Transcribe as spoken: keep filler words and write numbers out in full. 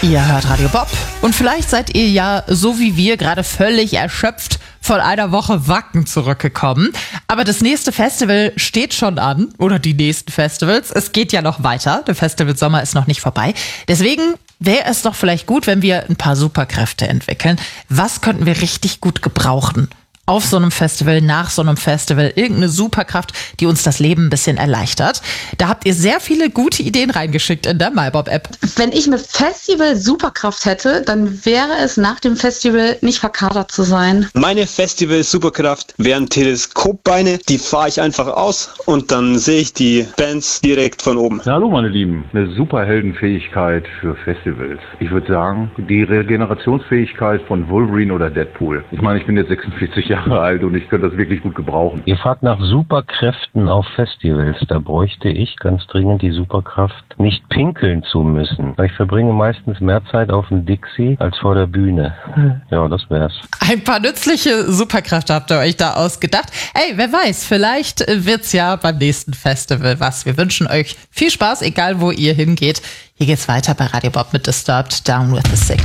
Ihr hört Radio Bob und vielleicht seid ihr ja, so wie wir, gerade völlig erschöpft von einer Woche Wacken zurückgekommen. Aber das nächste Festival steht schon an, oder die nächsten Festivals. Es geht ja noch weiter, der Festivalsommer ist noch nicht vorbei. Deswegen wäre es doch vielleicht gut, wenn wir ein paar Superkräfte entwickeln. Was könnten wir richtig gut gebrauchen? Auf so einem Festival, nach so einem Festival, irgendeine Superkraft, die uns das Leben ein bisschen erleichtert. Da habt ihr sehr viele gute Ideen reingeschickt in der MyBob-App. Wenn ich eine Festival-Superkraft hätte, dann wäre es nach dem Festival nicht verkatert zu sein. Meine Festival-Superkraft wären Teleskopbeine. Die fahre ich einfach aus und dann sehe ich die Bands direkt von oben. Ja, hallo meine Lieben, eine Superheldenfähigkeit für Festivals. Ich würde sagen, die Regenerationsfähigkeit von Wolverine oder Deadpool. Ich meine, ich bin jetzt sechsundvierzig Jahre alt und ich könnte das wirklich gut gebrauchen. Ihr fragt nach Superkräften auf Festivals. Da bräuchte ich ganz dringend die Superkraft, nicht pinkeln zu müssen. Ich verbringe meistens mehr Zeit auf dem Dixie als vor der Bühne. Ja, das wär's. Ein paar nützliche Superkräfte habt ihr euch da ausgedacht. Ey, wer weiß, vielleicht wird's ja beim nächsten Festival was. Wir wünschen euch viel Spaß, egal wo ihr hingeht. Hier geht's weiter bei Radio Bob mit Disturbed, Down with the Sick.